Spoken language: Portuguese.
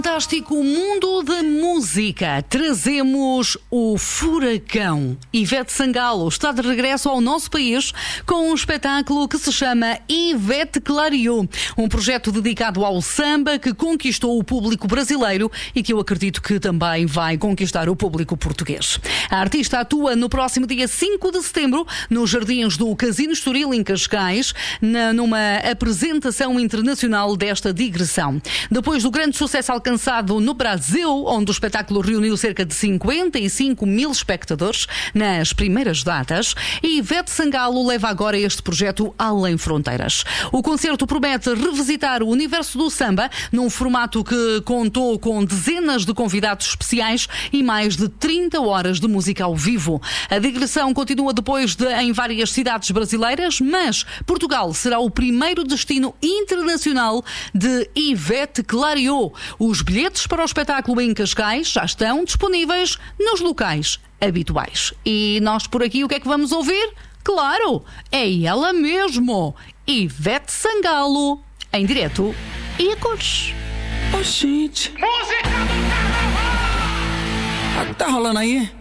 Fantástico mundo da música. Trazemos o Furacão. Ivete Sangalo está de regresso ao nosso país com um espetáculo que se chama Ivete Clareou, um projeto dedicado ao samba que conquistou o público brasileiro e que eu acredito que também vai conquistar o público português. A artista atua no próximo dia 5 de setembro nos jardins do Casino Estoril em Cascais, numa apresentação internacional desta digressão. Depois do grande sucesso alcançado no Brasil, onde o espetáculo reuniu cerca de 55 mil espectadores nas primeiras datas, e Ivete Sangalo leva agora este projeto além fronteiras. O concerto promete revisitar o universo do samba num formato que contou com dezenas de convidados especiais e mais de 30 horas de música ao vivo. A digressão continua depois em várias cidades brasileiras, mas Portugal será o primeiro destino internacional de Ivete Clareou. Os bilhetes para o espetáculo em Cascais já estão disponíveis nos locais habituais. E nós por aqui o que é que vamos ouvir? Claro, é ela mesmo, Ivete Sangalo, em direto e a cores. Oh, gente. Música do Carnaval! O que tá rolando aí?